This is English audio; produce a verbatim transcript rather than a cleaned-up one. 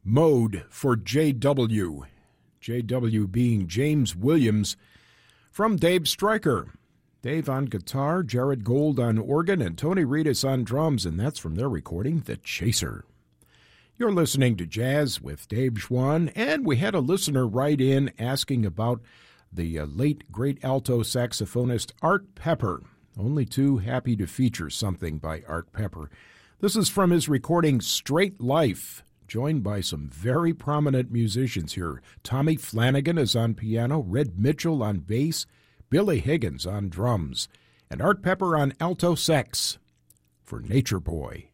Mode for J W. J W being James Williams from Dave Stryker. Dave on guitar, Jared Gold on organ, and Tony Reedus on drums, and that's from their recording, The Chaser. You're listening to Jazz with Dave Schwann, and we had a listener write in asking about the uh, late great alto saxophonist Art Pepper. Only too happy to feature something by Art Pepper. This is from his recording Straight Life, joined by some very prominent musicians here. Tommy Flanagan is on piano, Red Mitchell on bass, Billy Higgins on drums, and Art Pepper on alto sax for Nature Boy.